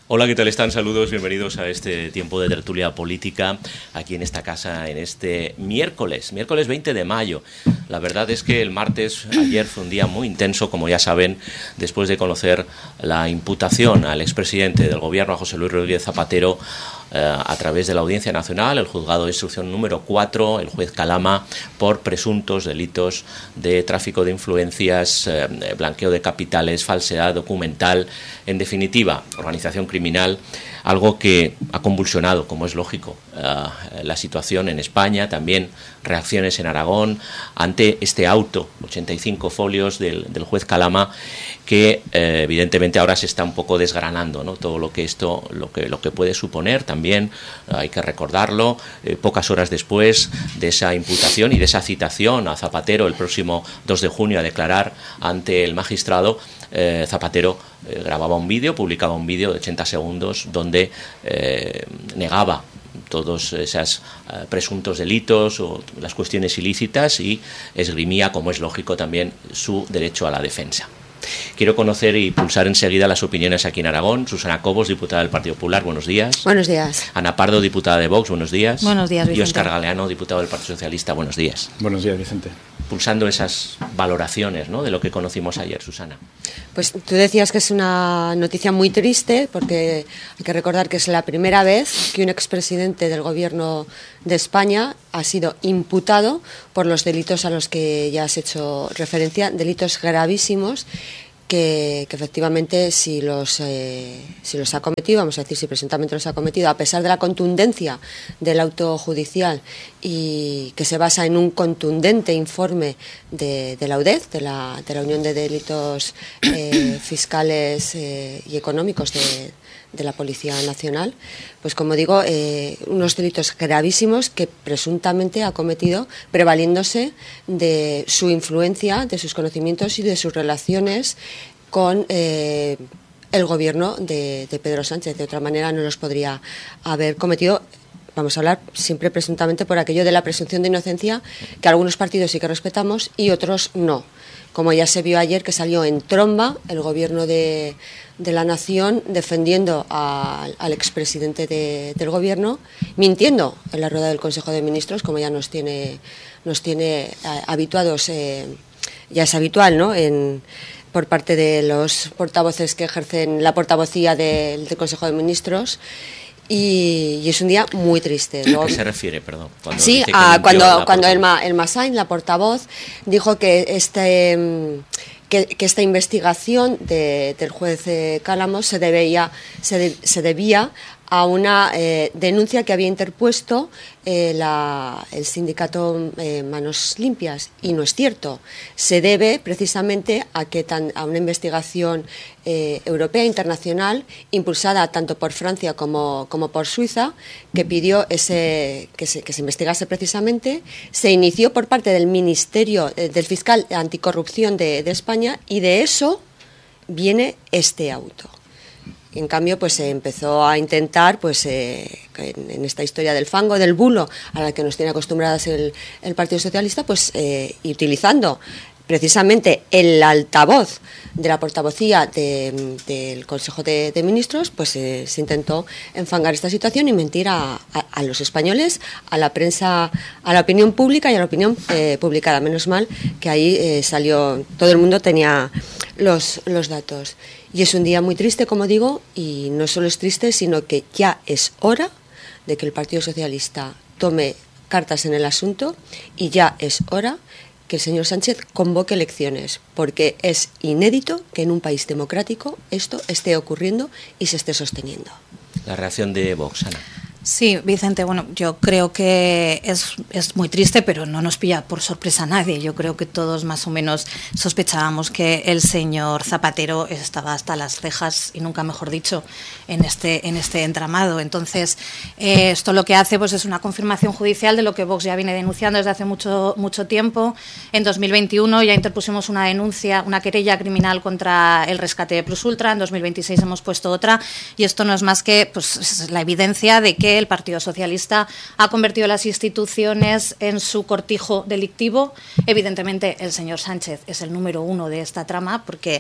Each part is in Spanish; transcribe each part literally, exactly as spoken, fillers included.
Hola, ¿qué tal están? Saludos, bienvenidos a este tiempo de tertulia política aquí en esta casa en este miércoles, miércoles veinte de mayo. La verdad es que el martes, ayer, fue un día muy intenso, como ya saben, después de conocer la imputación al expresidente del gobierno, a José Luis Rodríguez Zapatero, eh, a través de la Audiencia Nacional, el juzgado de instrucción número cuatro, el juez Calama, por presuntos delitos de tráfico de influencias, eh, blanqueo de capitales, falsedad documental, en definitiva, organización criminal, algo que ha convulsionado, como es lógico, uh, la situación en España, también reacciones en Aragón ante este auto, ochenta y cinco folios del, del juez Calama, que eh, evidentemente ahora se está un poco desgranando, ¿no? Todo lo que esto, lo que, lo que puede suponer también, uh, hay que recordarlo, eh, pocas horas después de esa imputación y de esa citación a Zapatero el próximo dos de junio a declarar ante el magistrado, eh, Zapatero eh, grababa un vídeo, publicaba un vídeo de ochenta segundos donde eh, negaba todos esos uh, presuntos delitos o las cuestiones ilícitas y esgrimía, como es lógico también, su derecho a la defensa. Quiero conocer y pulsar enseguida las opiniones aquí en Aragón. Susana Cobos, diputada del Partido Popular, buenos días. Buenos días. Ana Pardo, diputada de Vox, buenos días. Buenos días, Vicente. Y Óscar Galeano, diputado del Partido Socialista, buenos días. Buenos días, Vicente. Pulsando esas valoraciones, ¿no?, de lo que conocimos ayer, Susana. Pues tú decías que es una noticia muy triste, porque hay que recordar que es la primera vez que un expresidente del Gobierno de España ha sido imputado por los delitos a los que ya has hecho referencia, delitos gravísimos, Que, que efectivamente si los, eh, si los ha cometido, vamos a decir, si presuntamente los ha cometido, a pesar de la contundencia del auto judicial y que se basa en un contundente informe de, de la U D E F, de la, de la Unión de Delitos eh, Fiscales eh, y Económicos de, de la Policía Nacional, pues como digo, eh, unos delitos gravísimos que presuntamente ha cometido prevaliéndose de su influencia, de sus conocimientos y de sus relaciones con eh, el gobierno de, de Pedro Sánchez. De otra manera no los podría haber cometido. Vamos a hablar siempre presuntamente por aquello de la presunción de inocencia, que algunos partidos sí que respetamos y otros no. Como ya se vio ayer, que salió en tromba el gobierno de, de la nación defendiendo a, al expresidente de, del gobierno, mintiendo en la rueda del Consejo de Ministros, como ya nos tiene, nos tiene habituados, eh, ya es habitual, ¿no?, en, por parte de los portavoces que ejercen la portavocía del, del Consejo de Ministros. Y, y es un día muy triste. ¿A qué se refiere, perdón? Cuando sí, a, cuando, cuando Elma, Elma Sainz, la portavoz, dijo que este que, que esta investigación de, del juez eh, Calamo se debía, se, de, se debía a una eh, denuncia que había interpuesto eh, la, el sindicato eh, Manos Limpias, y no es cierto. Se debe precisamente a que tan, a una investigación eh, europea internacional impulsada tanto por Francia como, como por Suiza, que pidió ese, que, se, que se investigase precisamente. Se inició por parte del Ministerio eh, del Fiscal Anticorrupción de, de España, y de eso viene este auto. En cambio, pues se empezó a intentar, pues eh, en, en esta historia del fango, del bulo, a la que nos tiene acostumbradas el, el Partido Socialista, pues eh, utilizando precisamente el altavoz de la portavocía de, del Consejo de, de Ministros, pues eh, se intentó enfangar esta situación y mentir a, a, a los españoles, a la prensa, a la opinión pública y a la opinión eh, publicada. Menos mal que ahí eh, salió, todo el mundo tenía los, los datos. Y es un día muy triste, como digo, y no solo es triste, sino que ya es hora de que el Partido Socialista tome cartas en el asunto, y ya es hora que el señor Sánchez convoque elecciones, porque es inédito que en un país democrático esto esté ocurriendo y se esté sosteniendo. La reacción de Vox, Ana. Sí, Vicente, bueno, yo creo que es, es muy triste, pero no nos pilla por sorpresa a nadie. Yo creo que todos más o menos sospechábamos que el señor Zapatero estaba hasta las cejas, y nunca mejor dicho, en este, en este entramado. Entonces, eh, esto lo que hace, pues, es una confirmación judicial de lo que Vox ya viene denunciando desde hace mucho, mucho tiempo. En dos mil veintiuno ya interpusimos una denuncia, una querella criminal contra el rescate de Plus Ultra. En dos mil veintiséis hemos puesto otra, y esto no es más que, pues, la evidencia de que el Partido Socialista ha convertido las instituciones en su cortijo delictivo. Evidentemente, el señor Sánchez es el número uno de esta trama, porque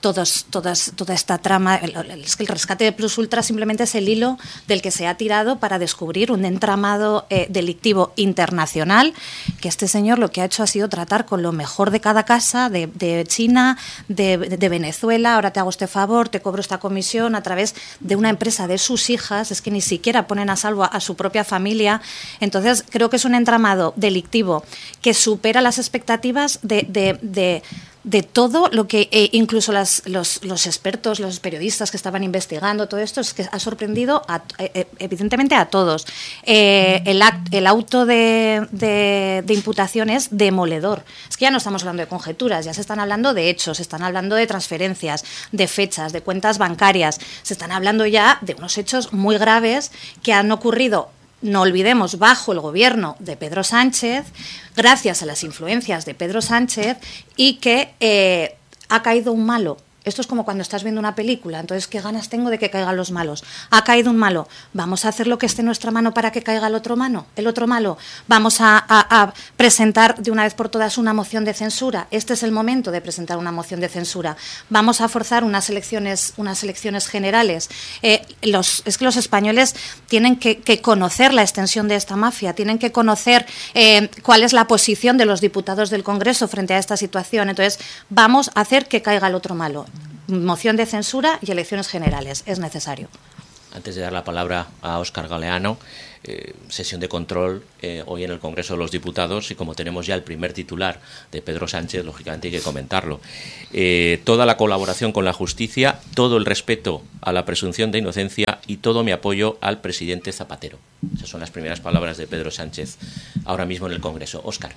todos, todas, toda esta trama. El, el, es que el rescate de Plus Ultra simplemente es el hilo del que se ha tirado para descubrir un entramado eh, delictivo internacional, que este señor lo que ha hecho ha sido tratar con lo mejor de cada casa, de, de China, de, de Venezuela. Ahora te hago este favor, te cobro esta comisión a través de una empresa de sus hijas. Es que ni siquiera ponen a salvo a, a su propia familia. Entonces creo que es un entramado delictivo que supera las expectativas de, de, de de todo lo que eh, incluso las, los, los expertos, los periodistas que estaban investigando todo esto, es que ha sorprendido a, eh, evidentemente a todos. Eh, el, act, el auto de, de, de imputación es demoledor. Es que ya no estamos hablando de conjeturas, ya se están hablando de hechos, se están hablando de transferencias, de fechas, de cuentas bancarias, se están hablando ya de unos hechos muy graves que han ocurrido, no olvidemos, bajo el gobierno de Pedro Sánchez, gracias a las influencias de Pedro Sánchez, y que eh, ha caído un malo. Esto es como cuando estás viendo una película, entonces, ¿qué ganas tengo de que caigan los malos? Ha caído un malo, ¿vamos a hacer lo que esté en nuestra mano para que caiga el otro malo? ¿El otro malo? ¿Vamos a, a, a presentar de una vez por todas una moción de censura? Este es el momento de presentar una moción de censura. ¿Vamos a forzar unas elecciones, unas elecciones generales? Eh, los, es que los españoles tienen que, que conocer la extensión de esta mafia, tienen que conocer eh, cuál es la posición de los diputados del Congreso frente a esta situación. Entonces, vamos a hacer que caiga el otro malo. Moción de censura y elecciones generales, es necesario. Antes de dar la palabra a Óscar Galeano, eh, sesión de control eh, hoy en el Congreso de los Diputados, y como tenemos ya el primer titular de Pedro Sánchez, lógicamente hay que comentarlo. Eh, toda la colaboración con la justicia, todo el respeto a la presunción de inocencia y todo mi apoyo al presidente Zapatero. Esas son las primeras palabras de Pedro Sánchez ahora mismo en el Congreso. Óscar.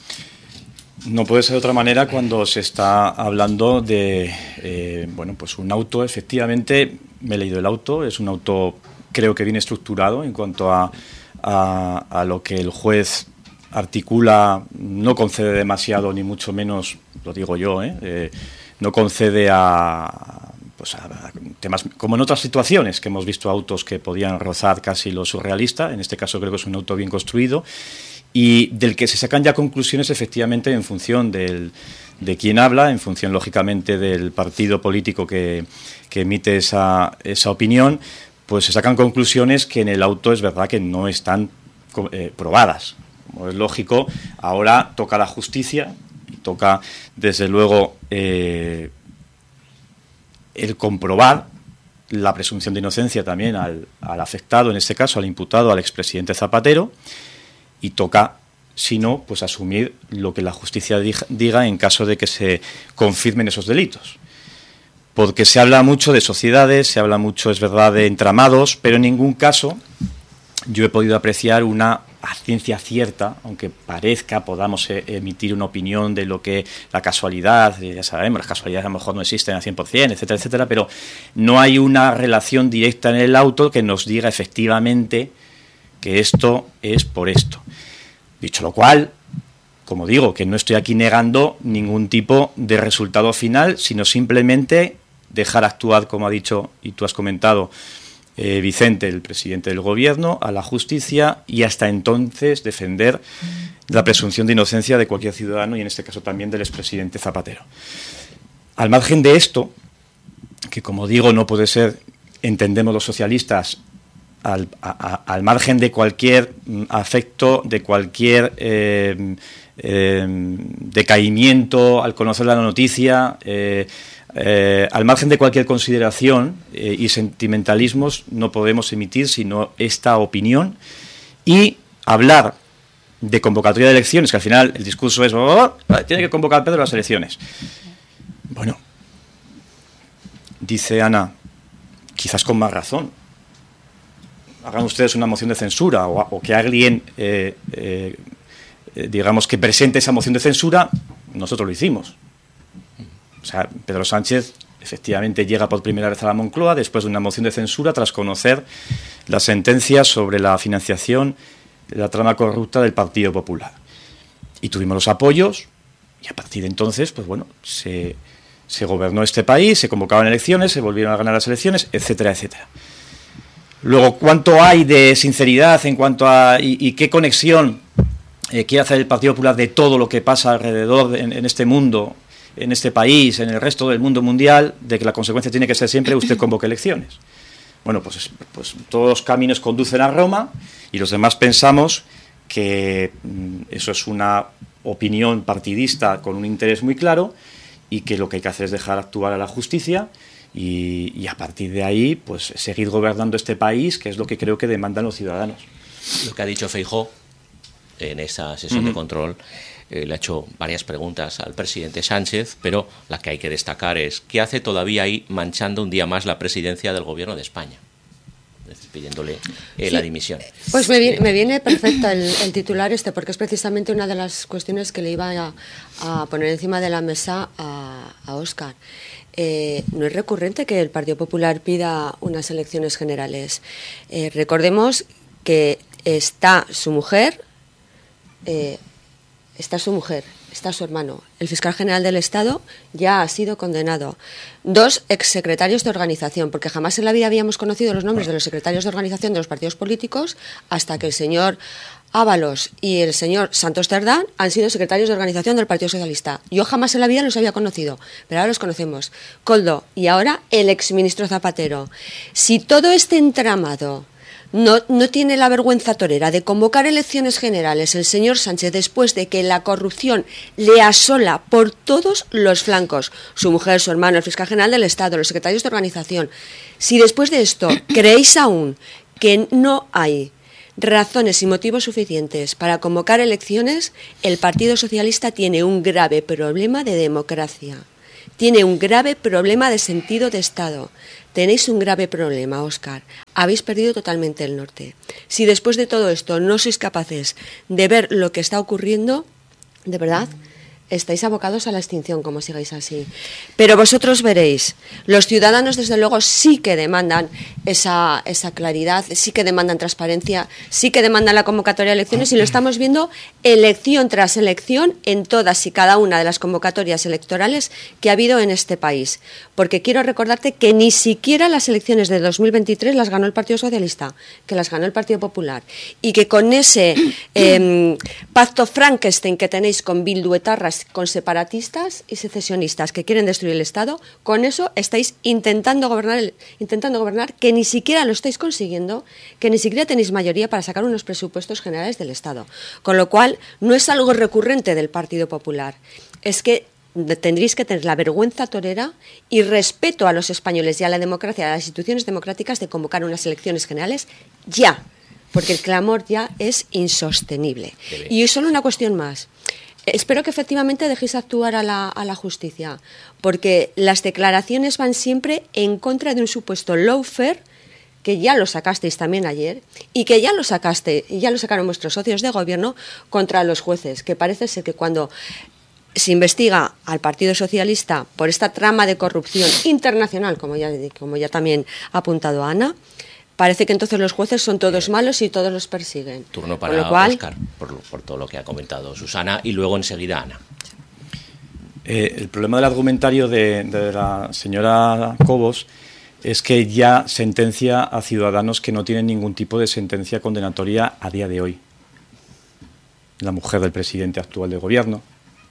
No puede ser de otra manera cuando se está hablando de eh, bueno, pues un auto. Efectivamente, me he leído el auto, es un auto creo que bien estructurado en cuanto a, a, a lo que el juez articula, no concede demasiado, ni mucho menos, lo digo yo, ¿eh? Eh, no concede a, pues a, a temas como en otras situaciones que hemos visto autos que podían rozar casi lo surrealista. En este caso creo que es un auto bien construido, y del que se sacan ya conclusiones efectivamente en función del, de quién habla, en función lógicamente del partido político que, que emite esa, esa opinión, pues se sacan conclusiones que en el auto es verdad que no están eh, probadas. Como es lógico, ahora toca la justicia y toca desde luego eh, el comprobar la presunción de inocencia también al, al afectado, en este caso al imputado, al expresidente Zapatero. Y toca, si no, pues asumir lo que la justicia diga en caso de que se confirmen esos delitos. Porque se habla mucho de sociedades, se habla mucho, es verdad, de entramados, pero en ningún caso yo he podido apreciar una a ciencia cierta, aunque parezca, podamos emitir una opinión de lo que la casualidad, ya sabemos, las casualidades a lo mejor no existen al cien por cien, etcétera, etcétera, pero no hay una relación directa en el auto que nos diga efectivamente que esto es por esto. Dicho lo cual, como digo, que no estoy aquí negando ningún tipo de resultado final, sino simplemente dejar actuar, como ha dicho y tú has comentado, eh, Vicente, el presidente del Gobierno, a la justicia, y hasta entonces defender la presunción de inocencia de cualquier ciudadano, y en este caso también del expresidente Zapatero. Al margen de esto, que como digo no puede ser, entendemos los socialistas, Al, a, al margen de cualquier afecto, de cualquier eh, eh, decaimiento al conocer la noticia, eh, eh, al margen de cualquier consideración eh, y sentimentalismos, no podemos emitir sino esta opinión y hablar de convocatoria de elecciones, que al final el discurso es oh, tiene que convocar Pedro las elecciones. Bueno, dice Ana, quizás con más razón, hagan ustedes una moción de censura o, o que alguien, eh, eh, digamos, que presente esa moción de censura. Nosotros lo hicimos. O sea, Pedro Sánchez efectivamente llega por primera vez a la Moncloa después de una moción de censura tras conocer la sentencia sobre la financiación de la trama corrupta del Partido Popular. Y tuvimos los apoyos y a partir de entonces, pues bueno, se, se gobernó este país, se convocaban elecciones, se volvieron a ganar las elecciones, etcétera, etcétera. Luego, ¿cuánto hay de sinceridad en cuanto a y, y qué conexión eh, quiere hacer el Partido Popular de todo lo que pasa alrededor de, en, en este mundo en este país, en el resto del mundo mundial, de que la consecuencia tiene que ser siempre usted convoque elecciones. Bueno, pues, pues todos los caminos conducen a Roma y los demás pensamos que mm, eso es una opinión partidista con un interés muy claro y que lo que hay que hacer es dejar actuar a la justicia y, y a partir de ahí pues seguir gobernando este país, que es lo que creo que demandan los ciudadanos. Lo que ha dicho Feijóo en esa sesión uh-huh. de control, eh, le ha hecho varias preguntas al presidente Sánchez, pero la que hay que destacar es ¿qué hace todavía ahí manchando un día más la presidencia del gobierno de España? Pidiéndole eh, sí. la dimisión. Pues me viene, me viene perfecto el, el titular este, porque es precisamente una de las cuestiones que le iba a, a poner encima de la mesa a, a Óscar. Eh, no es recurrente que el Partido Popular pida unas elecciones generales. Eh, recordemos que está su mujer, eh, está su mujer, está su hermano. El fiscal general del Estado ya ha sido condenado. Dos exsecretarios de organización, porque jamás en la vida habíamos conocido los nombres de los secretarios de organización de los partidos políticos hasta que el señor Ábalos y el señor Santos Cerdán han sido secretarios de organización del Partido Socialista. Yo jamás en la vida los había conocido, pero ahora los conocemos. Koldo y ahora el exministro Zapatero. Si todo este entramado No, no tiene la vergüenza torera de convocar elecciones generales el señor Sánchez después de que la corrupción le asola por todos los flancos, su mujer, su hermano, el fiscal general del Estado, los secretarios de organización. Si después de esto creéis aún que no hay razones y motivos suficientes para convocar elecciones, el Partido Socialista tiene un grave problema de democracia. Tiene un grave problema de sentido de Estado. Tenéis un grave problema, Óscar. Habéis perdido totalmente el norte. Si después de todo esto no sois capaces de ver lo que está ocurriendo, de verdad, estáis abocados a la extinción, como sigáis así. Pero vosotros veréis, los ciudadanos desde luego sí que demandan esa, esa claridad, sí que demandan transparencia, sí que demandan la convocatoria de elecciones y lo estamos viendo elección tras elección en todas y cada una de las convocatorias electorales que ha habido en este país. Porque quiero recordarte que ni siquiera las elecciones de dos mil veintitrés las ganó el Partido Socialista, que las ganó el Partido Popular. Y que con ese eh, pacto Frankenstein que tenéis con Bildu, etarras, con separatistas y secesionistas que quieren destruir el Estado, con eso estáis intentando gobernar, intentando gobernar, que ni siquiera lo estáis consiguiendo, que ni siquiera tenéis mayoría para sacar unos presupuestos generales del Estado. Con lo cual, no es algo recurrente del Partido Popular. Es que tendréis que tener la vergüenza torera y respeto a los españoles y a la democracia, a las instituciones democráticas, de convocar unas elecciones generales ya, porque el clamor ya es insostenible. Y solo una cuestión más. Espero que efectivamente dejéis actuar a la, a la justicia, porque las declaraciones van siempre en contra de un supuesto lawfare, que ya lo sacasteis también ayer, y que ya lo sacaste, y ya lo sacaron vuestros socios de gobierno contra los jueces, que parece ser que cuando se investiga al Partido Socialista por esta trama de corrupción internacional, como ya, como ya también ha apuntado Ana, parece que entonces los jueces son todos malos y todos los persiguen. Turno para cual... Óscar, por, por todo lo que ha comentado Susana, y luego enseguida Ana. Eh, el problema del argumentario de, de la señora Cobos es que ya sentencia a ciudadanos que no tienen ningún tipo de sentencia condenatoria a día de hoy. La mujer del presidente actual del gobierno,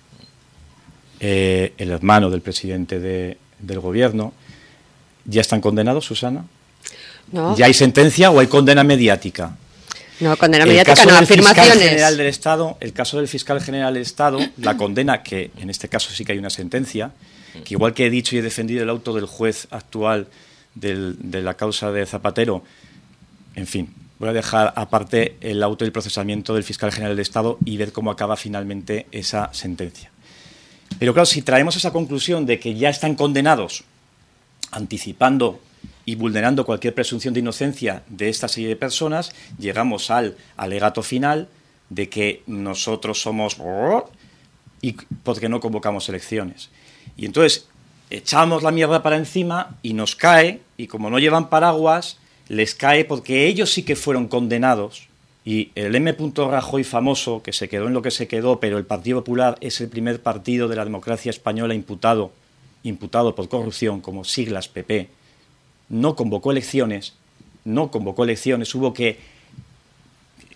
eh, el hermano del presidente de, del gobierno, ¿ya están condenados, Susana? No. ¿Ya hay sentencia o hay condena mediática? No, condena el mediática, caso no, del afirmaciones. Fiscal general del Estado, el caso del fiscal general del Estado, la condena, que en este caso sí que hay una sentencia, que igual que he dicho y he defendido el auto del juez actual del, de la causa de Zapatero, en fin, voy a dejar aparte el auto y el procesamiento del fiscal general del Estado y ver cómo acaba finalmente esa sentencia. Pero claro, si traemos esa conclusión de que ya están condenados, anticipando y vulnerando cualquier presunción de inocencia de esta serie de personas, llegamos al alegato final de que nosotros somos y porque no convocamos elecciones. Y entonces echamos la mierda para encima y nos cae, y como no llevan paraguas, les cae porque ellos sí que fueron condenados. Y el M. Rajoy famoso, que se quedó en lo que se quedó, pero el Partido Popular es el primer partido de la democracia española imputado, imputado por corrupción, como siglas P P, no convocó elecciones, no convocó elecciones, hubo que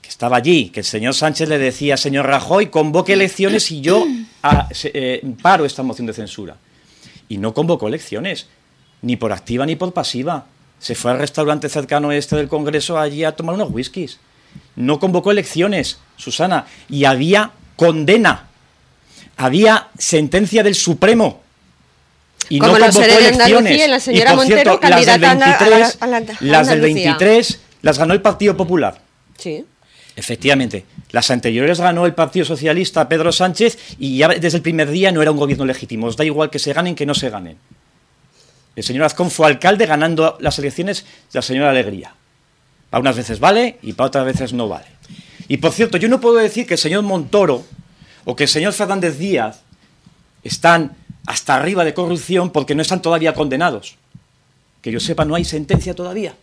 que estaba allí, que el señor Sánchez le decía, señor Rajoy, convoque elecciones y yo a, eh, paro esta moción de censura. Y no convocó elecciones, ni por activa ni por pasiva. Se fue al restaurante cercano este del Congreso allí a tomar unos whiskies. No convocó elecciones, Susana, y había condena, había sentencia del Supremo. Y como no convocó elecciones. Y la señora y por Montero, cierto, las del veintitrés, a la, a la, a las del veintitrés las ganó el Partido Popular. Sí. Efectivamente, las anteriores ganó el Partido Socialista, Pedro Sánchez, y ya desde el primer día no era un gobierno legítimo. Os da igual que se ganen que no se ganen. El señor Azcón fue alcalde ganando las elecciones de la señora Alegría. Para unas veces vale y para otras veces no vale. Y por cierto, yo no puedo decir que el señor Montoro o que el señor Fernández Díaz están hasta arriba de corrupción porque no están todavía condenados. Que yo sepa, no hay sentencia todavía.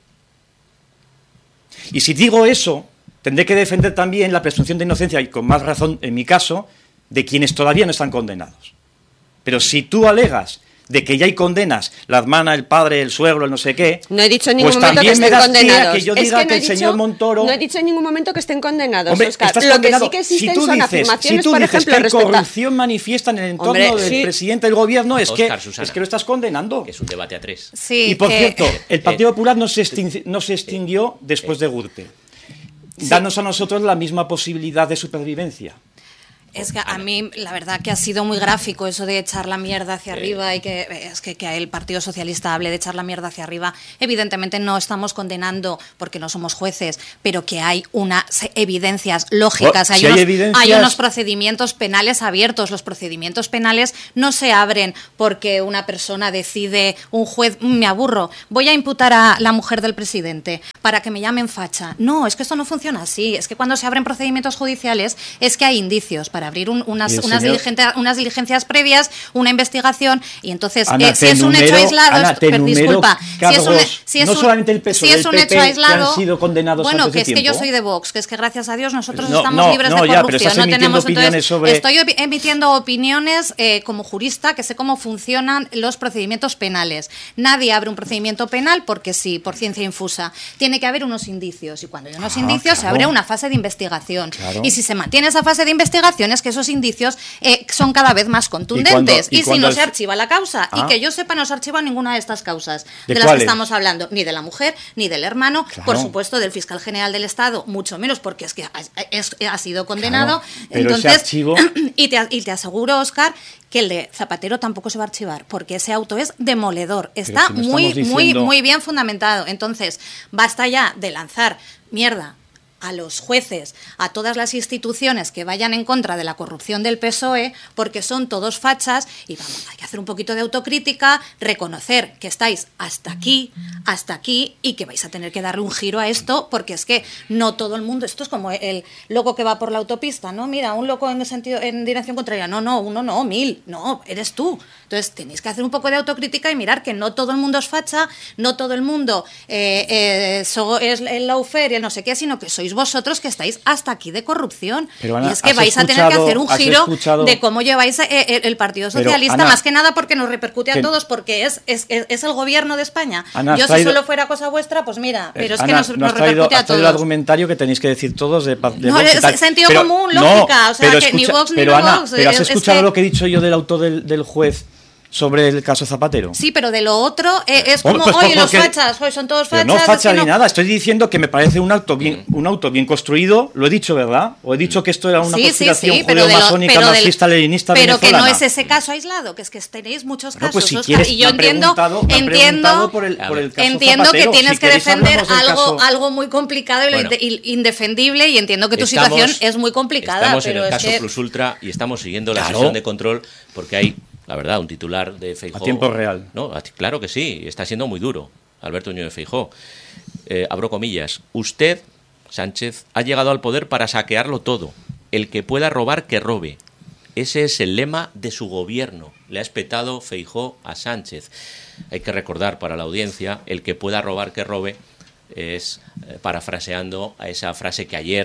Y si digo eso, tendré que defender también la presunción de inocencia, y con más razón en mi caso, de quienes todavía no están condenados. Pero si tú alegas de que ya hay condenas, la hermana, el padre, el suegro, el no sé qué... No he dicho en ningún pues momento que estén condenados. Que yo diga es que, no que el dicho, señor Montoro... No he dicho en ningún momento que estén condenados, Hombre, Óscar. estás Lo condenado. que sí que existen si tú son dices, afirmaciones, si tú por dices ejemplo, que hay respecto a... corrupción manifiesta en el entorno Hombre, del sí. presidente del gobierno, es, Oscar, que, Susana, es que lo estás condenando. Es un debate a tres. Sí, y por que, cierto, el Partido eh, Popular no se, extin- no se extinguió después de Gürtel. Danos a nosotros la misma posibilidad de supervivencia. Es que a mí la verdad que ha sido muy gráfico eso de echar la mierda hacia Sí. arriba y que es que, que el Partido Socialista hable de echar la mierda hacia arriba. Evidentemente no estamos condenando porque no somos jueces, pero que hay unas evidencias lógicas, Oh, hay, si hay unos, evidencias... hay unos procedimientos penales abiertos. Los procedimientos penales no se abren porque una persona decide, un juez, "Mm, me aburro, voy a imputar a la mujer del presidente para que me llamen facha". No, es que esto no funciona así. Es que cuando se abren procedimientos judiciales es que hay indicios para abrir un, unas, unas, señor... diligencias, unas diligencias previas, una investigación, y entonces Ana, eh, si es un enumero, hecho aislado, Ana, te per, disculpa, cargos, si es un, si es no un, solamente el P S O E, si es el un P P, hecho aislado, que han sido condenados bueno, antes que de es que tiempo. yo soy de Vox, que es que gracias a Dios nosotros No, estamos no, libres no, de ya, pero corrupción, estás no emitiendo tenemos, entonces, opiniones sobre... estoy opi- emitiendo opiniones eh, como jurista que sé cómo funcionan los procedimientos penales. Nadie abre un procedimiento penal porque sí, por ciencia infusa. Tiene que haber unos indicios, y cuando hay unos Ah, indicios se claro. abre una fase de investigación. Claro. Y si se mantiene esa fase de investigación es que esos indicios eh, son cada vez más contundentes. ¿Y cuando- y Y, si cuando no el- se archiva la causa, Ah. y que yo sepa no se archiva ninguna de estas causas ¿De de, las que cuáles? estamos hablando, ni de la mujer, ni del hermano, Claro. por supuesto del fiscal general del Estado, mucho menos porque es que ha, es- ha sido condenado. Claro, pero ese Entonces, archivo- y, te, y te aseguro, Óscar, que el de Zapatero tampoco se va a archivar, porque ese auto es demoledor, está si no muy, estamos muy, diciendo- muy bien fundamentado. Entonces, basta ya de lanzar mierda a los jueces, a todas las instituciones que vayan en contra de la corrupción del P S O E, porque son todos fachas, y vamos, hay que hacer un poquito de autocrítica, reconocer que estáis hasta aquí, hasta aquí, y que vais a tener que darle un giro a esto, porque es que no todo el mundo, esto es como el loco que va por la autopista, ¿no? Mira, un loco en sentido, en dirección contraria, no, no, uno no, mil, no, eres tú. Entonces tenéis que hacer un poco de autocrítica y mirar que no todo el mundo es facha, no todo el mundo eh, eh, so, es el lawfare y el no sé qué, sino que sois vosotros que estáis hasta aquí de corrupción. Pero, Ana, y es que ¿has vais a tener que escuchado- hacer un has giro escuchado- de cómo lleváis eh, el, el Partido Pero, Socialista, Ana, más que nada porque nos repercute a que- todos, porque es, es, es, es el gobierno de España. Ana, has Yo traído- si solo fuera cosa vuestra, pues mira, pero es que Ana, nos, no nos has traído, repercute a has traído el todos. argumentario que tenéis que decir todos de, de No, Vox y es tal. sentido Pero- común, no, lógica, o sea, pero que ni Vox ni pero, no Ana, Vox, pero has es- es escuchado que- lo que he dicho yo del auto del, del juez sobre el caso Zapatero. Sí, pero de lo otro eh, es Bueno, como, pues, oye, los porque- fachas, hoy son todos Pero fachas. no es facha que ni no- nada, estoy diciendo que me parece un auto bien, un auto bien construido, lo he dicho, ¿verdad? O he dicho que esto era una Sí, sí, conspiración sí, pero de lo- judeo-masónica, pero del- marxista-leninista pero que no venezolana. es ese caso aislado, que es que tenéis muchos Bueno, casos, pues si Óscar, quieres, y yo me han entiendo, preguntado- me han entiendo, preguntado por el, por el caso entiendo Zapatero. que tienes Si que queréis defender hablamos del algo, caso- algo muy complicado y lo Bueno, inde- il- indefendible, y entiendo que tu Estamos- situación es muy complicada, Estamos pero en el es caso que Plus Ultra y estamos siguiendo la Claro. sesión de control porque hay, la verdad, un titular de Feijóo. A tiempo real. No, a ti- claro que sí, está siendo muy duro, Alberto Núñez Feijóo. Eh, abro comillas. Usted, Sánchez, ha llegado al poder para saquearlo todo. El que pueda robar, que robe. Ese es el lema de su gobierno. Le ha espetado Feijóo a Sánchez. Hay que recordar para la audiencia, el que pueda robar, que robe, es eh, parafraseando a esa frase que ayer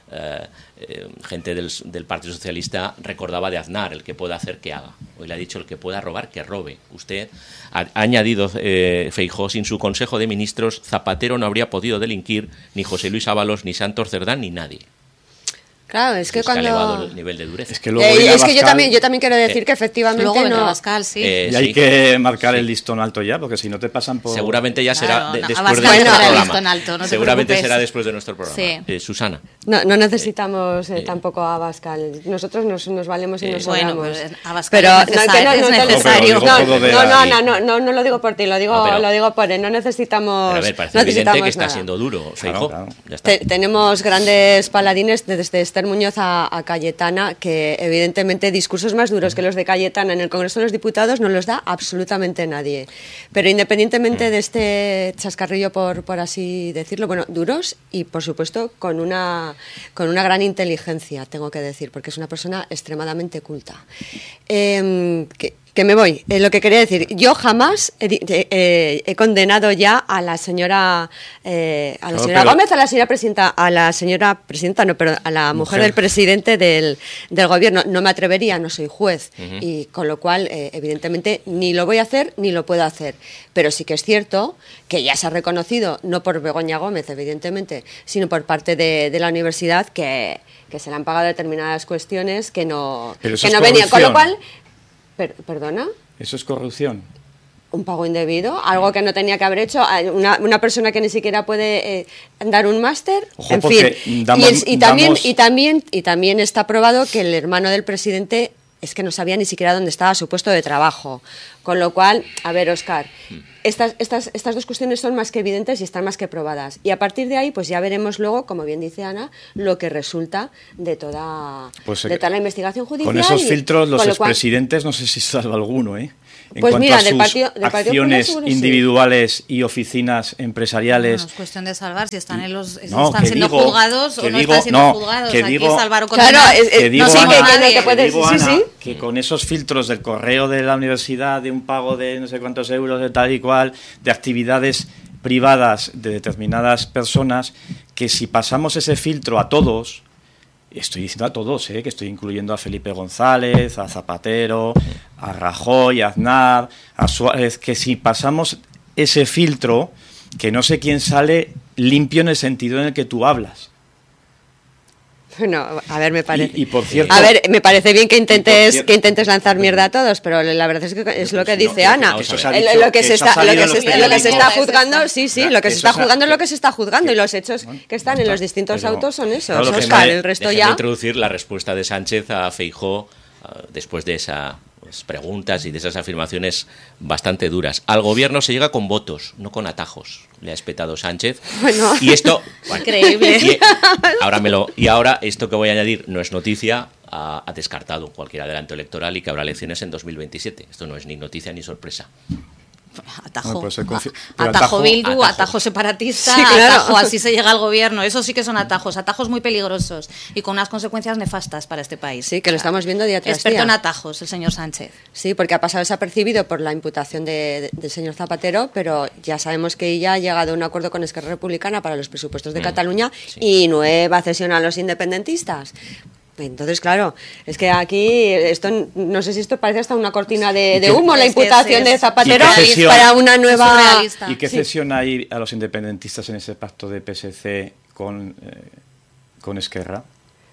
eh, eh, gente del, del Partido Socialista recordaba de Aznar, el que pueda hacer que haga. Hoy le ha dicho el que pueda robar que robe. Usted ha, ha añadido, eh, Feijóo, sin su Consejo de Ministros, Zapatero no habría podido delinquir, ni José Luis Ábalos, ni Santos Cerdán, ni nadie. Claro, es que es cuando... que ha elevado el nivel de dureza. Es que, luego eh, es que yo Abascal, también yo también quiero decir eh, que efectivamente luego no... Abascal, sí. Eh, y hay sí. que marcar Sí. el listón alto ya, porque si no te pasan por... Seguramente ya será Claro, de- no, después Abascal de nuestro no será programa. listón alto, no te Seguramente preocupes. será después de nuestro programa. Sí. Eh, Susana. No, no necesitamos eh, Eh, tampoco a Abascal. Nosotros nos, nos valemos y eh, nos bueno, sobramos. pues Abascal pero es necesario, es te- necesario. No, No, pero digo no, todo de no, la- no, no, no, no lo digo por ti, lo digo, No, pero- lo digo por él. No necesitamos. Pero a ver, parece no evidente necesitamos que está nada. siendo duro, Feijóo. claro. Ya está. Te- tenemos grandes paladines desde Esther Muñoz a, a Cayetana, que evidentemente discursos más duros que los de Cayetana en el Congreso de los Diputados no los da absolutamente nadie. Pero independientemente de este chascarrillo, por, por así decirlo, bueno, duros y por supuesto con una, con una gran inteligencia, tengo que decir, porque es una persona extremadamente culta. Eh, que, que me voy. Eh, lo que quería decir, yo jamás he, di- eh, eh, he condenado ya a la señora, eh, a la No, señora pero- Gómez, a la señora presidenta, a la señora presidenta, no, pero a la mujer, Mujer. del presidente del, del gobierno. No me atrevería, no soy juez, y con lo cual, eh, evidentemente, ni lo voy a hacer ni lo puedo hacer. Pero sí que es cierto que ya se ha reconocido, no por Begoña Gómez, evidentemente, sino por parte de, de la universidad, que, que se le han pagado determinadas cuestiones que no, Pero eso que es no venían. Con lo corrupción. cual, per- ¿perdona? Eso es corrupción. Un pago indebido, algo que no tenía que haber hecho, una, una persona que ni siquiera puede eh, dar un máster, Ojo, en porque fin. damos- y, el- y también, damos- y, también, y también está probado que el hermano del presidente es que no sabía ni siquiera dónde estaba su puesto de trabajo. Con lo cual, a ver, Óscar, estas, estas, estas dos cuestiones son más que evidentes y están más que probadas. Y a partir de ahí, pues ya veremos luego, como bien dice Ana, lo que resulta de toda, Pues, de eh, toda la investigación judicial. Con esos y- filtros, los con lo cual- expresidentes, no sé si salva alguno, ¿eh? En Pues cuanto mira, a del sus Partido- del Partido Popular acciones seguro sí. individuales y oficinas empresariales. No es cuestión de salvar si están en los si No, están que siendo digo- juzgados o que no digo- están siendo no, juzgados. que Aquí digo- salvar o Claro, condenar. es- es- Que digo, no sé Ana, que, que no nadie. te puedes... digo, sí, Ana, sí. que con esos filtros del correo de la universidad, de un pago de no sé cuántos euros, de tal y cual, de actividades privadas de determinadas personas, que si pasamos ese filtro a todos, estoy diciendo a todos, ¿eh? Que estoy incluyendo a Felipe González, a Zapatero, a Rajoy, a Aznar, a Suárez, que si pasamos ese filtro, que no sé quién sale limpio en el sentido en el que tú hablas. Bueno, a ver, me parece. Y, y por cierto, A ver, me parece bien que intentes cierto- que intentes lanzar mierda a todos, pero la verdad es que es lo que No, dice no, Ana. que eso se ha El- dicho, lo que que se eso ha está, lo salido que en se, los está- lo que se está periódicos. juzgando, sí, sí, Ya, lo que que se eso está se ha- juzgando es lo que- que se está juzgando y los hechos Bueno, que están ya en los está. distintos Pero- autos son esos. claro, lo que Óscar, me- el resto Déjeme ya. introducir la respuesta de Sánchez a Feijóo ah, después de esas preguntas y de esas afirmaciones bastante duras. Al gobierno se llega con votos, no con atajos, le ha espetado Sánchez. Bueno. Y esto... bueno, Increíble. Y, ahora me lo, y ahora esto que voy a añadir no es noticia, ha, ha descartado cualquier adelanto electoral y que habrá elecciones en dos mil veintisiete. Esto no es ni noticia ni sorpresa. Atajo, Bueno, pues se confi- a- pero atajo atajo- Bildu, atajo. atajo separatista, Sí, claro. atajo así se llega al gobierno. Eso sí que son atajos, atajos muy peligrosos y con unas consecuencias nefastas para este país. Sí, que lo estamos viendo día tras Experto día. en atajos, el señor Sánchez. Sí, porque ha pasado desapercibido por la imputación de, de- del señor Zapatero, pero ya sabemos que ella ha llegado a un acuerdo con Esquerra Republicana para los presupuestos de Mm, Cataluña sí. y nueva cesión a los independentistas. Entonces, claro, es que aquí, esto no sé si esto parece hasta una cortina de, de humo, la Es que imputación es- de es Zapatero ¿Y qué cesión? para una Es nueva... surrealista. ¿Y qué Sí. cesión hay a los independentistas en ese pacto de P S C con, eh, con Esquerra?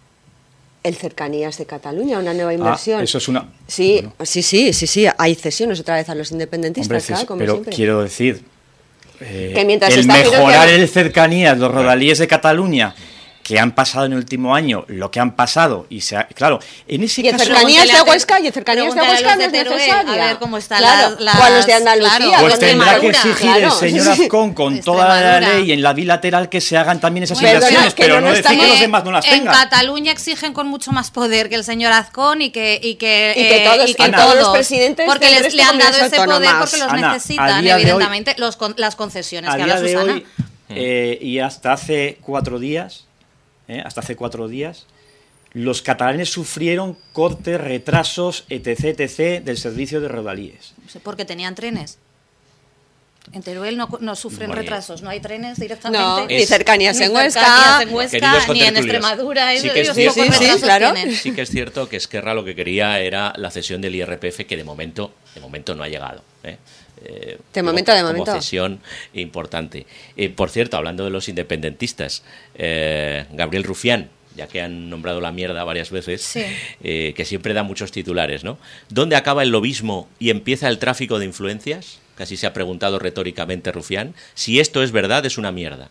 El Cercanías de Cataluña, una nueva inversión. Ah, eso es una... Sí, bueno, sí, sí, sí, sí, hay cesiones otra vez a los independentistas, hombre, claro, ces- como pero siempre. quiero decir, eh, Que mientras el está mejorar financiado- el cercanías, los rodalíes de Cataluña, que han pasado en el último año, lo que han pasado, y se ha- claro, en ese Y el caso... Cercanías de Pregúntale a- Huesca, y el Cercanías de pregúntale a Huesca los no es de Teruel, necesaria. a ver cómo están Claro, las- o a los de las- Andalucía. claro, Pues con tendrá que Extremadura, exigir claro. el señor Sí. Azcón con toda la Extremadura. ley y en la bilateral que se hagan también esas Perdona, inversiones, que pero no no, nos decir que estamos- los demás no las en tengan. Cataluña exigen con mucho más poder que el señor Azcón y que y que, Y que eh, todos- y que Ana, todos los presidentes porque del les, resto le de han dado comunidades ese poder autónomas. porque los Ana, a necesitan, día de hoy- evidentemente, los con- las concesiones A que día habla de Susana. hoy, eh, y hasta hace cuatro días, eh, hasta hace cuatro días, los catalanes sufrieron cortes, retrasos, etc, etc, del servicio de rodalíes. Porque tenían trenes. En Teruel no, no sufren Bueno, retrasos, no hay trenes directamente. No, Es- ni cercanías ni en Huesca. cercanías en Huesca, Queridos ni en contertulios, Extremadura. sí ellos- que es ellos cierto- pocos Sí, sí, retrasos claro. tienen. Sí que es cierto que Esquerra lo que quería era la cesión del I R P F, que de momento, de momento no ha llegado. ¿eh? Eh, De momento, de como momento. cesión importante. Eh, por cierto, hablando de los independentistas, eh, Gabriel Rufián, ya que han nombrado la mierda varias veces, Sí. eh, que siempre da muchos titulares, ¿no? ¿Dónde acaba el lobismo y empieza el tráfico de influencias? Casi se ha preguntado retóricamente Rufián. Si esto es verdad, es una mierda.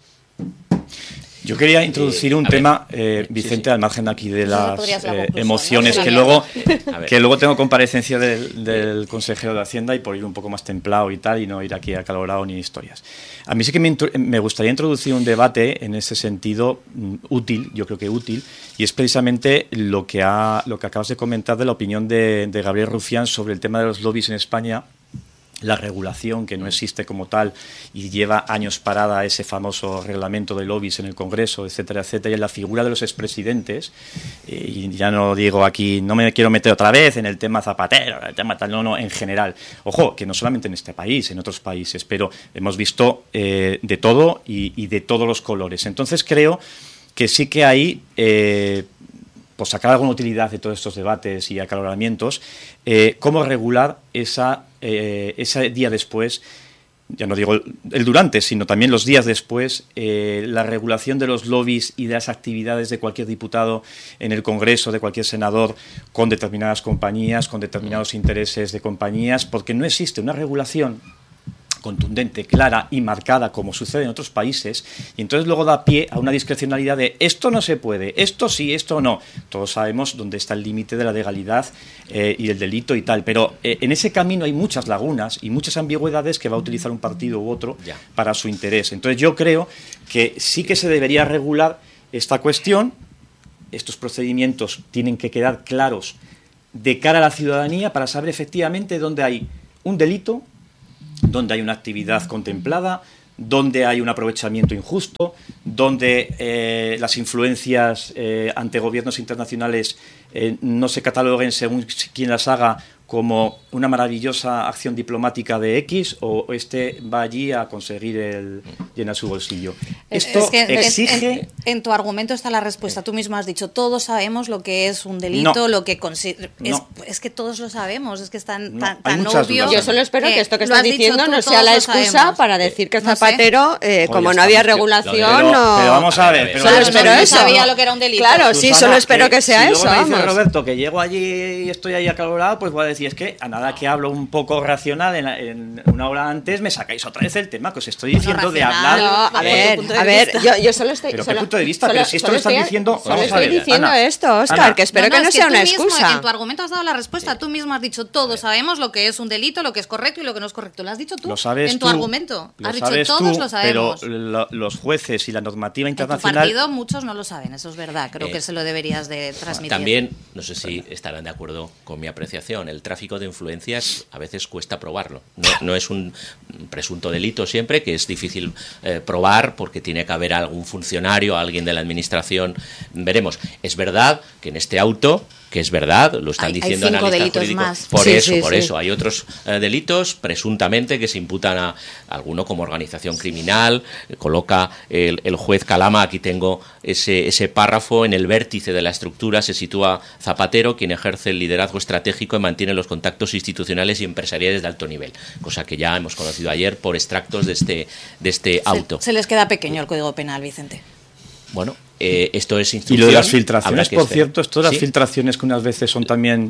Yo quería introducir Eh, un a tema, ver. eh, Sí, Vicente, sí. al margen aquí de Eso las podría ser la eh, conclusión, emociones, ¿no? que Una luego, A ver. que luego tengo comparecencia del, del consejero de Hacienda y por ir un poco más templado y tal, y no ir aquí acalorado ni historias. A mí sí que me, intro- me gustaría introducir un debate en ese sentido mm, útil, yo creo que útil, y es precisamente lo que, ha, lo que acabas de comentar de la opinión de, de Gabriel Rufián sobre el tema de los lobbies en España. La regulación, que no existe como tal y lleva años parada ese famoso reglamento de lobbies en el Congreso, etcétera, etcétera, y la figura de los expresidentes, eh, y ya no digo aquí, no me quiero meter otra vez en el tema Zapatero, el tema tal, no, no, en general. Ojo, que no solamente en este país, en otros países, pero hemos visto eh, de todo y, y de todos los colores. Entonces creo que sí que hay... Eh, por sacar alguna utilidad de todos estos debates y acaloramientos, eh, cómo regular esa, eh, ese día después, ya no digo el durante, sino también los días después, eh, la regulación de los lobbies y de las actividades de cualquier diputado en el Congreso, de cualquier senador, con determinadas compañías, con determinados intereses de compañías, porque no existe una regulación contundente, clara y marcada, como sucede en otros países, y entonces luego da pie a una discrecionalidad de esto no se puede, esto sí, esto no. Todos sabemos dónde está el límite de la legalidad eh, y el delito y tal, pero eh, en ese camino hay muchas lagunas y muchas ambigüedades que va a utilizar un partido u otro Ya. para su interés. Entonces yo creo que sí que se debería regular esta cuestión. Estos procedimientos tienen que quedar claros de cara a la ciudadanía para saber efectivamente dónde hay un delito, donde hay una actividad contemplada, donde hay un aprovechamiento injusto, donde eh, las influencias eh, ante gobiernos internacionales eh, no se cataloguen según quien las haga como una maravillosa acción diplomática de X, o este va allí a conseguir el llenar su bolsillo. Esto Es que en- exige... en, en tu argumento está la respuesta. Tú mismo has dicho, todos sabemos lo que es un delito, No. lo que consi- es, No. es que todos lo sabemos, es que es tan, No, tan, hay tan muchas obvio. dudas. Yo solo espero que esto que lo estás has dicho diciendo tú, no sea todos la lo excusa sabemos. para decir que No sé. Zapatero, eh, Oye, como no está había bien, regulación, pero, no... pero vamos a ver, pero Solo vamos a espero ver. no eso. sabía lo que era un delito. Claro, sí, Susana, solo espero que sea si eso, luego me dice vamos. Roberto que llego allí y estoy ahí acalorado, pues voy a decir, es que a nada que hablo un poco racional en, en una hora antes me sacáis otra vez el tema que os estoy diciendo de racional, hablar. No, a Desde ver, tu punto de a ver, vista. yo, yo solo estoy... Pero solo, qué punto de vista, solo- pero si esto solo lo estás estoy- diciendo, Solo vamos a estoy ver, diciendo Ana, esto, Óscar, Ana. que espero No, que no, no es sea tú una mismo, excusa. en tu argumento has dado la respuesta. Tú mismo has dicho, todos sabemos lo que es un delito, lo que es correcto y lo que no es correcto. Lo has dicho tú Lo sabes en tu tú, argumento. lo Has dicho, sabes todos tú, lo sabemos. Pero lo- los jueces y la normativa En tu internacional... partido muchos no lo saben, eso es verdad. Creo Eh, que se lo deberías de transmitir. También, no sé si estarán de acuerdo con mi apreciación, el tráfico de influencias a veces cuesta probarlo. No, no es un presunto delito siempre, que es difícil eh, probar porque tiene que haber algún funcionario, alguien de la administración. Veremos. Es verdad que en este auto, que es verdad, lo están Hay- hay diciendo cinco analistas delitos jurídicos. más. Por Sí, eso, sí, por sí. eso. Hay otros eh, delitos presuntamente que se imputan a alguno como organización criminal. Eh, Coloca el, el juez Calama, aquí tengo ese, ese párrafo, en el vértice de la estructura se sitúa Zapatero, quien ejerce el liderazgo estratégico y mantiene los contactos institucionales y empresariales de alto nivel, cosa que ya hemos conocido ayer por extractos de este, de este Se- auto. Se, les queda pequeño el Código Penal, Vicente. Bueno, eh, esto es Y instrucción. lo de las habrá filtraciones, que por esperar. cierto, esto de las ¿Sí? filtraciones que unas veces son también,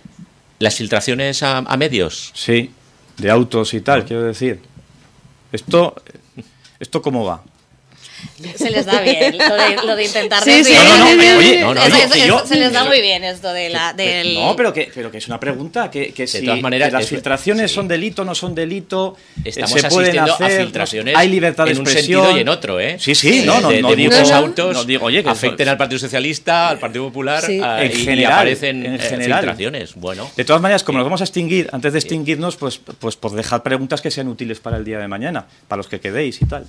Las filtraciones a, a medios. sí, de autos y tal, quiero decir. Esto, ¿esto cómo va? Se les da bien lo de, lo de intentar Sí, sí, desviar. No, no, no, sí, sí, oye, sí. no, no, Eso- oye, eso- que eso yo- se les da pero- muy bien esto de la, del... No, pero que, pero que es una pregunta, que, que si todas maneras, que las es- filtraciones sí. son delito, no son delito, eh, Estamos se pueden asistiendo hacer, a filtraciones hay libertad de en un expresión. sentido y en otro, ¿eh? Sí, sí, no, no, de, no de digo, muchos no, autos no digo, oye, que afecten eso- al Partido Socialista, al Partido Popular, Sí, a- en y, y general, aparecen en eh, general. filtraciones. Bueno, De todas maneras, como nos vamos a extinguir, antes de extinguirnos, pues, pues por dejar preguntas que sean útiles para el día de mañana, para los que quedéis y tal.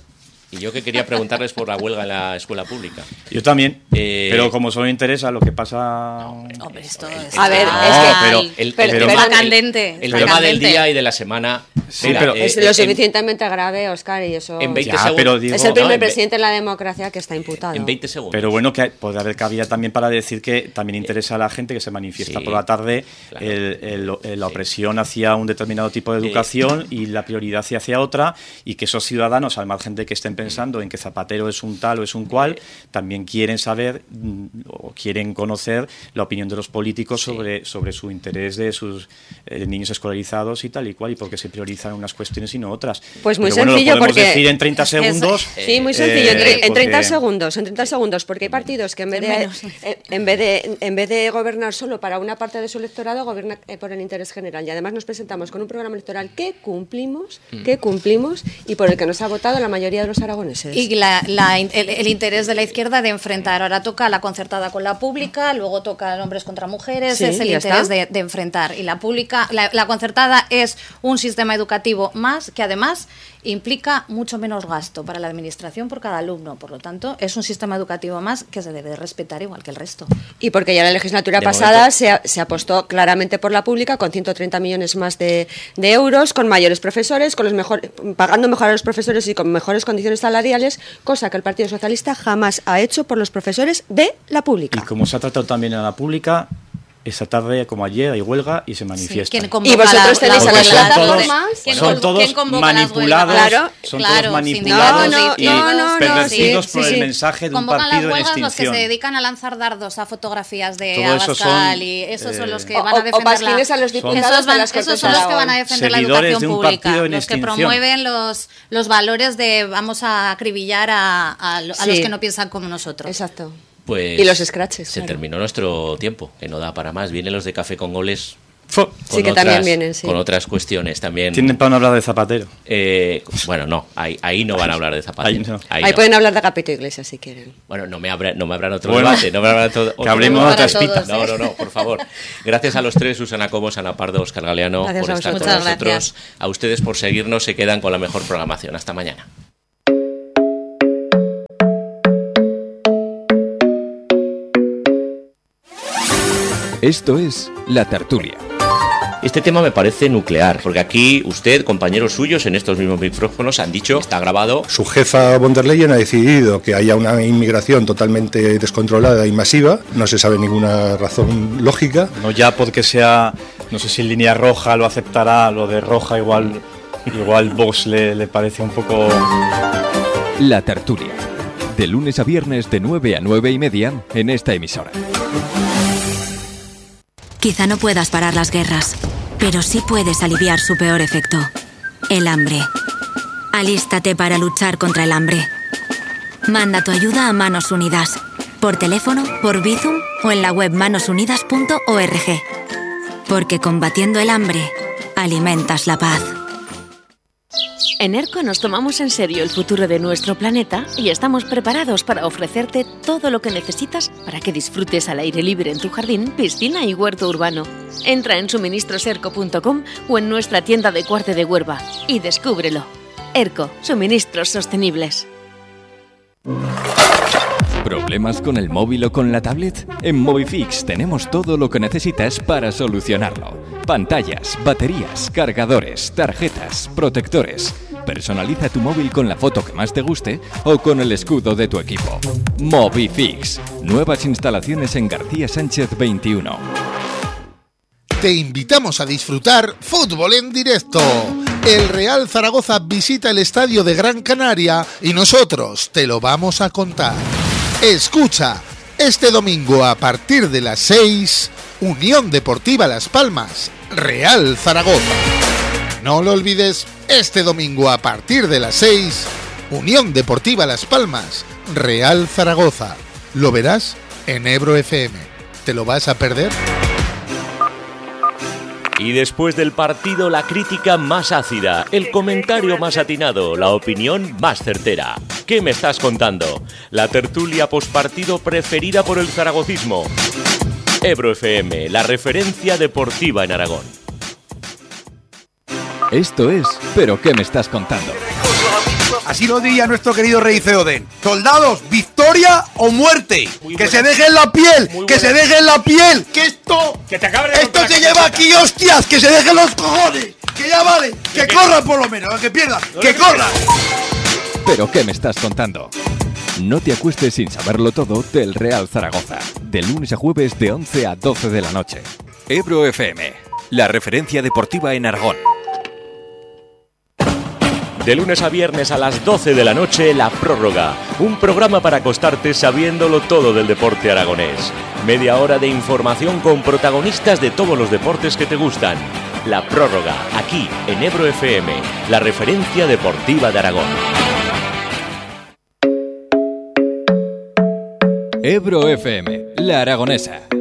Y yo que quería preguntarles por la huelga en la escuela pública. Yo también, eh, pero como solo me interesa lo que pasa... Hombre, esto es... A ver, no, es que... pero, el, el, pero, el, pero, tema, pero, candente, el, el está tema candente. del día y de la semana. Sí, mira, pero- eh, Es lo en- suficientemente grave, Óscar, y eso... En veinte Ya, segundos. pero digo- es el No, primer en ve- presidente en la democracia que está imputado. En veinte segundos. Pero bueno, que puede haber cabida también para decir que también interesa a la gente que se manifiesta Sí, por la tarde claro. el- el- el- la Sí. opresión hacia un determinado tipo de educación y la prioridad hacia, hacia otra, y que esos ciudadanos, al margen de que estén pensando en que Zapatero es un tal o es un cual, también quieren saber mm, o quieren conocer la opinión de los políticos Sí. sobre, sobre su interés de sus eh, niños escolarizados y tal y cual, y por qué se priorizan unas cuestiones y no otras. Pues muy Pero bueno, sencillo, lo podemos porque- decir en treinta segundos. Sí, muy sencillo, en, tre- eh, en treinta porque- segundos, en treinta segundos, porque hay partidos que en vez de Menos. en, en vez de en vez de gobernar solo para una parte de su electorado, gobierna eh, por el interés general. Y además nos presentamos con un programa electoral que cumplimos, que cumplimos y por el que nos ha votado la mayoría de los aragoneses. Y la- la- el, el interés de la izquierda de enfrentar. Ahora toca la concertada con la pública, luego toca hombres contra mujeres, Sí, es el ya interés está. de, de enfrentar. Y la pública, la, la concertada es un sistema educativo más que además implica mucho menos gasto para la administración por cada alumno. Por lo tanto, es un sistema educativo más que se debe de respetar igual que el resto. Y porque ya la legislatura De pasada momento- se, a- se apostó claramente por la pública con ciento treinta millones más de, de euros, con mayores profesores, con los mejor, pagando mejor a los profesores y con mejores condiciones salariales, cosa que el Partido Socialista jamás ha hecho por los profesores de la Y pública. como se ha tratado también en la pública, esta tarde, como ayer, hay huelga y se manifiesta. ¿Quién convoca Y vosotros la- tenéis la a las huelga? plataformas, ¿Quién son con- todos quién convoca las manipulados, huelgas? Claro, son claro, todos sindicatos, manipulados y no, no, no, pervertidos sí, por sí, el sí. mensaje de un Convocan las partido en huelgas los que extinción. se dedican a lanzar dardos a fotografías de Todo eso Abascal son, y esos son eh, los que o- van a o defender pasquines la... a los diputados esos, de van- las Cortes esos son los que van a de defender la Seguidores educación de un pública, partido en los que extinción. promueven los, los valores de vamos a acribillar a, a lo- a Sí. los que no piensan como nosotros. Exacto. Pues Y los scratches, Se claro. terminó nuestro tiempo, que no da para más. Vienen los de Café con Goles. Fo. Con Sí, que otras, también vienen, sí. Con otras cuestiones también. Tienen para no hablar de Zapatero. Eh, bueno, no, ahí, ahí no van a hablar de Zapatero. Ahí no. Ahí Ahí no. pueden hablar de Agapito Iglesias si quieren. Bueno, no me, abra, no me abran otro Bueno, debate, no me abran otro, otro hablemos debate. de otras Para pitas. todos, No, no, no, por favor. Gracias a los tres, Susana Cobos, Ana Pardo, Óscar Galeano, Gracias por a estar con vosotros. Muchas nosotros. gracias. A ustedes por seguirnos, se quedan con la mejor programación. Hasta mañana. Esto es La Tertulia. Este tema me parece nuclear, porque aquí usted, compañeros suyos en estos mismos micrófonos, han dicho, está grabado. Su jefa von der Leyen ha decidido que haya una inmigración totalmente descontrolada y masiva. No se sabe ninguna razón lógica. No ya porque sea, no sé si en línea roja lo aceptará, lo de roja igual, igual Vox le, le parece un poco... La Tertulia. De lunes a viernes de nueve a nueve y media en esta emisora. Quizá no puedas parar las guerras, pero sí puedes aliviar su peor efecto, el hambre. Alístate para luchar contra el hambre. Manda tu ayuda a Manos Unidas, por teléfono, por Bizum o en la web manos unidas punto org. Porque combatiendo el hambre, alimentas la paz. En ERCO nos tomamos en serio el futuro de nuestro planeta y estamos preparados para ofrecerte todo lo que necesitas para que disfrutes al aire libre en tu jardín, piscina y huerto urbano. Entra en suministros erco punto com o en nuestra tienda de Cuarte de Huerva y descúbrelo. ERCO, suministros sostenibles. ¿Problemas con el móvil o con la tablet? En Movifix tenemos todo lo que necesitas para solucionarlo. Pantallas, baterías, cargadores, tarjetas, protectores. Personaliza tu móvil con la foto que más te guste o con el escudo de tu equipo. Movifix. Nuevas instalaciones en García Sánchez veintiuno. Te invitamos a disfrutar fútbol en directo. El Real Zaragoza visita el estadio de Gran Canaria y nosotros te lo vamos a contar. Escucha, este domingo a partir de las seis, Unión Deportiva Las Palmas, Real Zaragoza. No lo olvides, este domingo a partir de las seis, Unión Deportiva Las Palmas, Real Zaragoza. Lo verás en Ebro F M. ¿Te lo vas a perder? Y después del partido, la crítica más ácida, el comentario más atinado, la opinión más certera. ¿Qué me estás contando? La tertulia pospartido preferida por el zaragocismo. Ebro F M, la referencia deportiva en Aragón. Esto es ¿Pero qué me estás contando? Así lo diría nuestro querido rey Feodén. Soldados, victoria o muerte. Muy que buena. Se dejen la piel, muy que buena. Se dejen la piel. Que esto, que te acabe de esto se lleva aquí, hostias, que se dejen los cojones. Que ya vale, que corran por lo menos, que pierdan, no que corran. ¿Pero qué me estás contando? No te acuestes sin saberlo todo del Real Zaragoza. De lunes a jueves de once a doce de la noche. Ebro F M, la referencia deportiva en Aragón. De lunes a viernes a las doce de la noche, La Prórroga. Un programa para acostarte sabiéndolo todo del deporte aragonés. Media hora de información con protagonistas de todos los deportes que te gustan. La Prórroga, aquí en Ebro F M, la referencia deportiva de Aragón. Ebro F M, la aragonesa.